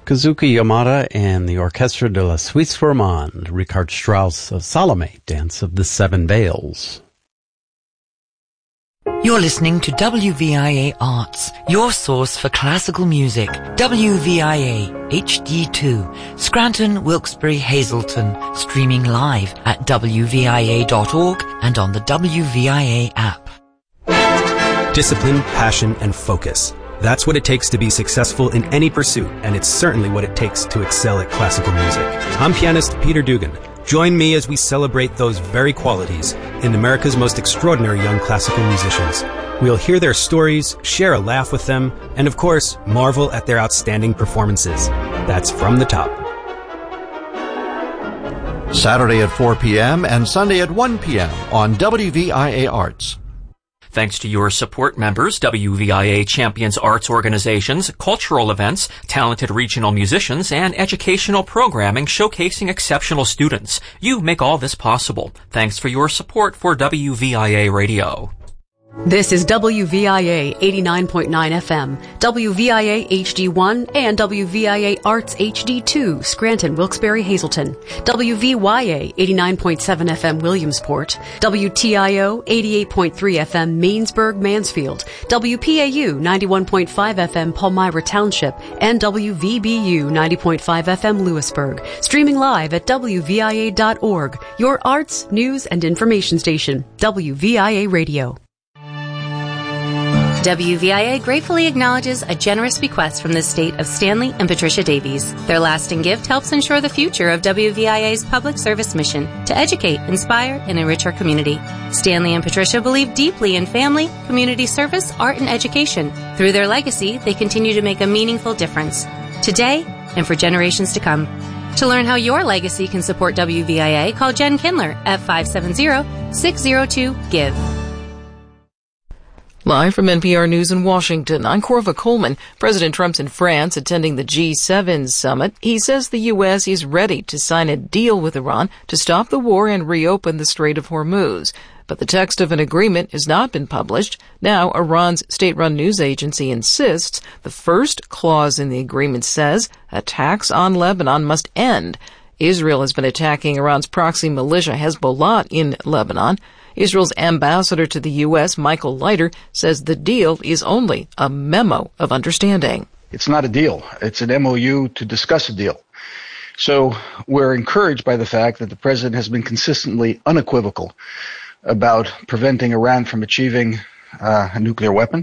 Kazuki Yamada and the Orchestre de la Suisse Romande, Richard Strauss of Salome, Dance of the Seven Veils. You're listening to WVIA Arts, your source for classical music. WVIA HD2, Scranton, Wilkes-Barre, Hazleton, streaming live at WVIA.org and on the WVIA app. Discipline, passion, and focus. That's what it takes to be successful in any pursuit, and it's certainly what it takes to excel at classical music. I'm pianist Peter Dugan. Join me as we celebrate those very qualities in America's most extraordinary young classical musicians. We'll hear their stories, share a laugh with them, and of course, marvel at their outstanding performances. That's From the Top. Saturday at 4 p.m. and Sunday at 1 p.m. on WVIA Arts. Thanks to your support, members, WVIA champions arts organizations, cultural events, talented regional musicians, and educational programming showcasing exceptional students. You make all this possible. Thanks for your support for WVIA Radio. This is WVIA 89.9 FM, WVIA HD1, and WVIA Arts HD2, Scranton, Wilkes-Barre, Hazleton, WVYA 89.7 FM, Williamsport, WTIO 88.3 FM, Mainsburg, Mansfield, WPAU 91.5 FM, Palmyra Township, and WVBU 90.5 FM, Lewisburg. Streaming live at WVIA.org, your arts, news, and information station, WVIA Radio. WVIA gratefully acknowledges a generous bequest from the estate of Stanley and Patricia Davies. Their lasting gift helps ensure the future of WVIA's public service mission to educate, inspire, and enrich our community. Stanley and Patricia believe deeply in family, community service, art, and education. Through their legacy, they continue to make a meaningful difference, today and for generations to come. To learn how your legacy can support WVIA, call Jen Kindler at 570-602-GIVE. Live from NPR News in Washington, I'm Corva Coleman. President Trump's in France attending the G7 summit. He says the U.S. is ready to sign a deal with Iran to stop the war and reopen the Strait of Hormuz. But the text of an agreement has not been published. Now, Iran's state-run news agency insists the first clause in the agreement says attacks on Lebanon must end. Israel has been attacking Iran's proxy militia Hezbollah in Lebanon. Israel's ambassador to the U.S., Michael Leiter, says the deal is only a memo of understanding. It's not a deal. It's an MOU to discuss a deal. So we're encouraged by the fact that the president has been consistently unequivocal about preventing Iran from achieving a nuclear weapon.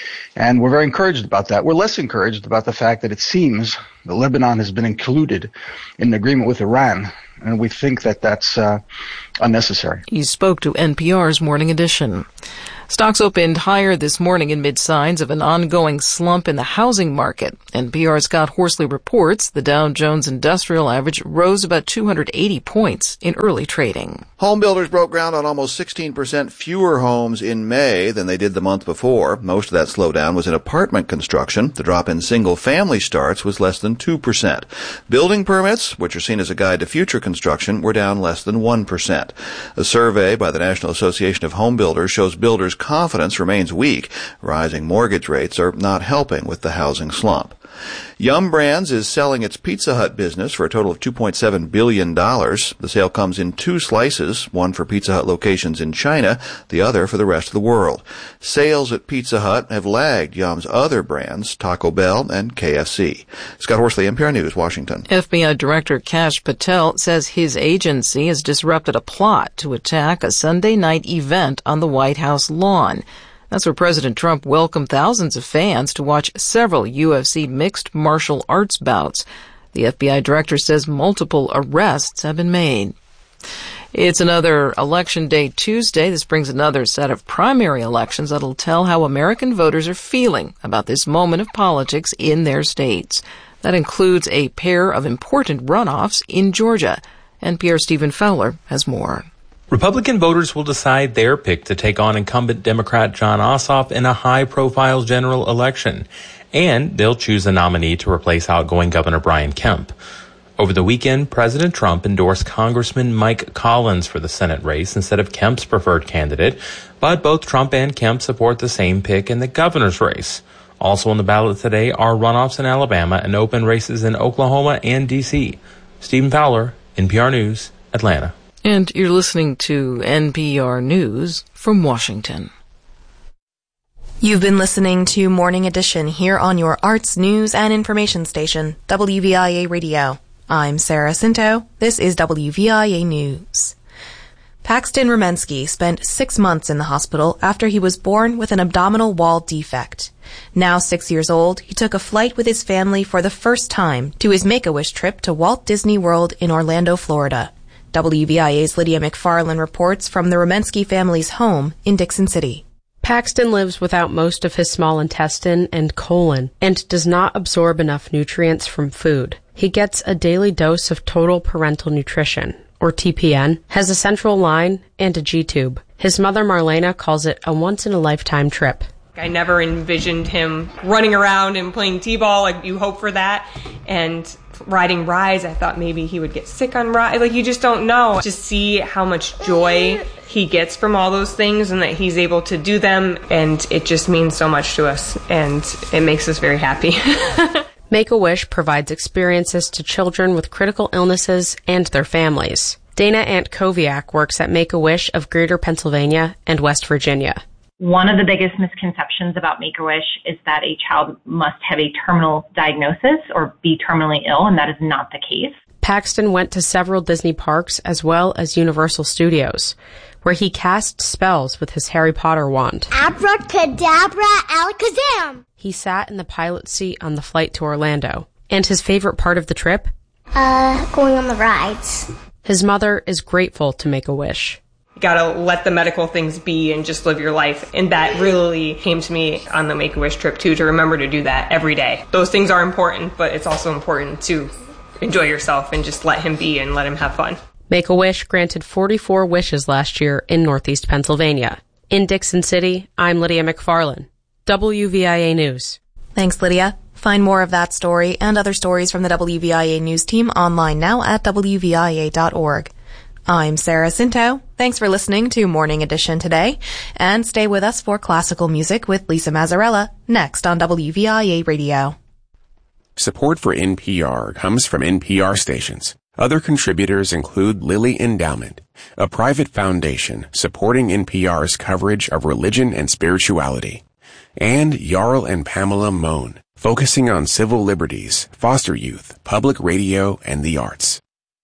And we're very encouraged about that. We're less encouraged about the fact that it seems that Lebanon has been included in an agreement with Iran, and we think that that's unnecessary. He spoke to NPR's Morning Edition. Stocks opened higher this morning amid signs of an ongoing slump in the housing market. NPR's Scott Horsley reports the Dow Jones Industrial Average rose about 280 points in early trading. Home builders broke ground on almost 16% fewer homes in May than they did the month before. Most of that slowdown was in apartment construction. The drop in single-family starts was less than 2%. Building permits, which are seen as a guide to future construction, were down less than 1%. A survey by the National Association of Home Builders shows builders' confidence remains weak. Rising mortgage rates are not helping with the housing slump. Yum Brands is selling its Pizza Hut business for a total of $2.7 billion. The sale comes in two slices, one for Pizza Hut locations in China, the other for the rest of the world. Sales at Pizza Hut have lagged Yum's other brands, Taco Bell and KFC. Scott Horsley, NPR News, Washington. FBI Director Kash Patel says his agency has disrupted a plot to attack a Sunday night event on the White House lawn. That's where President Trump welcomed thousands of fans to watch several UFC mixed martial arts bouts. The FBI director says multiple arrests have been made. It's another Election Day Tuesday. This brings another set of primary elections that'll tell how American voters are feeling about this moment of politics in their states. That includes a pair of important runoffs in Georgia. NPR's Stephen Fowler has more. Republican voters will decide their pick to take on incumbent Democrat Jon Ossoff in a high-profile general election, and they'll choose a nominee to replace outgoing Governor Brian Kemp. Over the weekend, President Trump endorsed Congressman Mike Collins for the Senate race instead of Kemp's preferred candidate, but both Trump and Kemp support the same pick in the governor's race. Also on the ballot today are runoffs in Alabama and open races in Oklahoma and D.C. Stephen Fowler, NPR News, Atlanta. And you're listening to NPR News from Washington. You've been listening to Morning Edition here on your arts, news, and information station, WVIA Radio. I'm Sarah Cinto. This is WVIA News. Paxton Rumensky spent 6 months in the hospital after he was born with an abdominal wall defect. Now 6 years old, he took a flight with his family for the first time to his Make-A-Wish trip to Walt Disney World in Orlando, Florida. WVIA's Lydia McFarland reports from the Rumensky family's home in Dixon City. Paxton lives without most of his small intestine and colon and does not absorb enough nutrients from food. He gets a daily dose of Total Parental Nutrition, or TPN, has a central line and a G-tube. His mother Marlena calls it a once-in-a-lifetime trip. I never envisioned him running around and playing t-ball. Like, you hope for that. And riding rides, I thought maybe he would get sick on rides. Like, you just don't know. Just see how much joy he gets from all those things and that he's able to do them. And it just means so much to us. And it makes us very happy. Make-A-Wish provides experiences to children with critical illnesses and their families. Dana Antkowiak works at Make-A-Wish of Greater Pennsylvania and West Virginia. One of the biggest misconceptions about Make-A-Wish is that a child must have a terminal diagnosis or be terminally ill, and that is not the case. Paxton went to several Disney parks as well as Universal Studios, where he cast spells with his Harry Potter wand. Abracadabra, alakazam! He sat in the pilot seat on the flight to Orlando. And his favorite part of the trip? Going on the rides. His mother is grateful to Make-A-Wish. You gotta let the medical things be and just live your life. And that really came to me on the Make-A-Wish trip too, to remember to do that every day. Those things are important, but it's also important to enjoy yourself and just let him be and let him have fun. Make-A-Wish granted 44 wishes last year in Northeast Pennsylvania. In Dixon City, I'm Lydia McFarland, WVIA News. Thanks, Lydia. Find more of that story and other stories from the WVIA News team online now at WVIA.org. I'm Sarah Cinto. Thanks for listening to Morning Edition today, and stay with us for classical music with Lisa Mazzarella next on WVIA Radio. Support for NPR comes from NPR stations. Other contributors include Lilly Endowment, a private foundation supporting NPR's coverage of religion and spirituality, and Jarl and Pamela Mohn, focusing on civil liberties, foster youth, public radio, and the arts.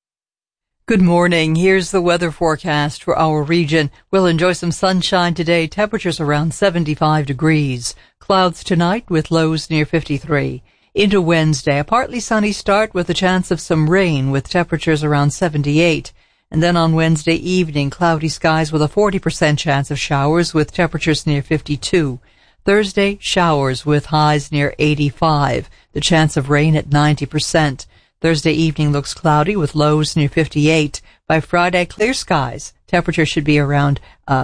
Good morning. Here's the weather forecast for our region. We'll enjoy some sunshine today. Temperatures around 75 degrees. Clouds tonight with lows near 53. Into Wednesday, a partly sunny start with a chance of some rain with temperatures around 78. And then on Wednesday evening, cloudy skies with a 40% chance of showers with temperatures near 52. Thursday, showers with highs near 85. The chance of rain at 90%. Thursday evening looks cloudy with lows near 58. By Friday, clear skies. Temperature should be around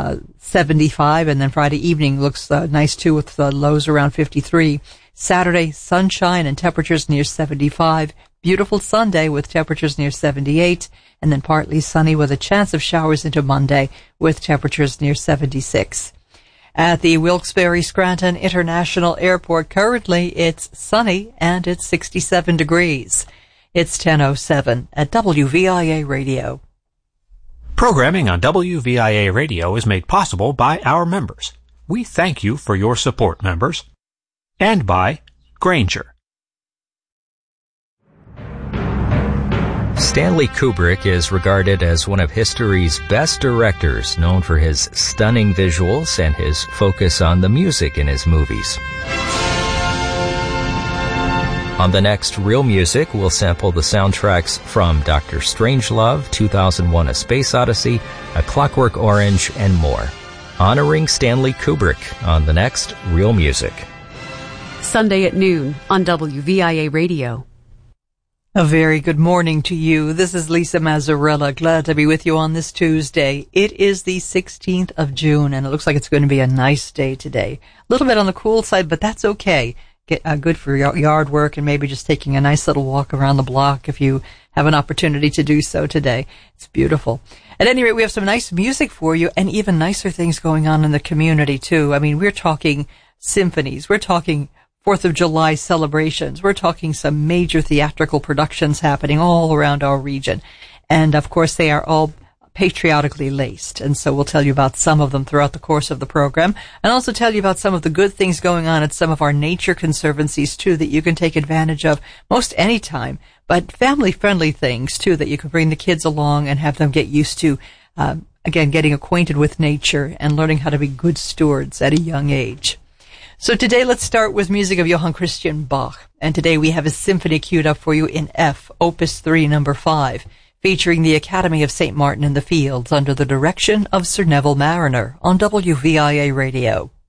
75, and then Friday evening looks nice too with lows around 53. Saturday, sunshine and temperatures near 75. Beautiful Sunday with temperatures near 78, and then partly sunny with a chance of showers into Monday with temperatures near 76. At the Wilkes-Barre Scranton International Airport, currently it's sunny and it's 67 degrees. It's 10:07 at WVIA Radio. Programming on WVIA Radio is made possible by our members. We thank you for your support, members. And by Grainger. Stanley Kubrick is regarded as one of history's best directors, known for his stunning visuals and his focus on the music in his movies. On the next Real Music, we'll sample the soundtracks from Dr. Strangelove, 2001: A Space Odyssey, A Clockwork Orange, and more. Honoring Stanley Kubrick on the next Real Music. Sunday at noon on WVIA Radio. A very good morning to you. This is Lisa Mazzarella. Glad to be with you on this Tuesday. It is the 16th of June, and it looks like it's going to be a nice day today. A little bit on the cool side, but that's okay. Good for yard work and maybe just taking a nice little walk around the block if you have an opportunity to do so today. It's beautiful. At any rate, we have some nice music for you and even nicer things going on in the community, too. I mean, we're talking symphonies. We're talking 4th of July celebrations. We're talking some major theatrical productions happening all around our region. And, of course, they are all patriotically laced. And so we'll tell you about some of them throughout the course of the program, and also tell you about some of the good things going on at some of our nature conservancies, too, that you can take advantage of most any time, but family-friendly things, too, that you can bring the kids along and have them get used to, again, getting acquainted with nature and learning how to be good stewards at a young age. So today, let's start with music of Johann Christian Bach. And today we have a symphony queued up for you in F, Opus 3, number 5, featuring the Academy of St. Martin in the Fields under the direction of Sir Neville Marriner on WVIA Radio.